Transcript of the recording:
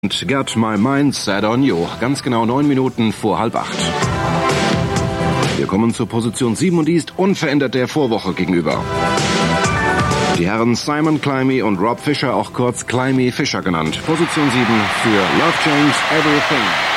Got My Mind Set on You. Ganz genau 9 Minuten vor 7:30. Wir kommen zur Position 7 und die ist unverändert der Vorwoche gegenüber. Die Herren Simon Climie und Rob Fisher, auch kurz Climie Fisher genannt. Position 7 für Love Changed Everything.